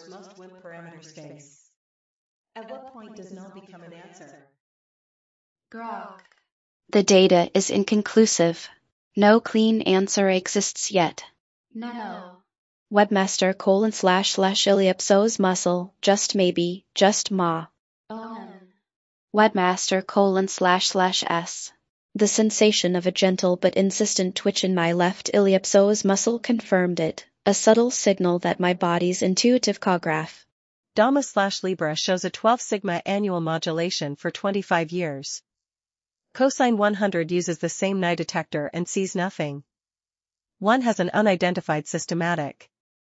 covers most WIMP parameter space. At what point does null become an answer? Grok. The data is inconclusive. No clean answer exists yet. No. Webmaster://iliopsoas muscle, just maybe, just ma. Webmaster://s. The sensation of a gentle but insistent twitch in my left iliopsoas muscle confirmed it, a subtle signal that my body's intuitive cograph. Dama/Libra shows a 12 sigma annual modulation for 25 years. Cosine 100 uses the same Nye detector and sees nothing. One has an unidentified systematic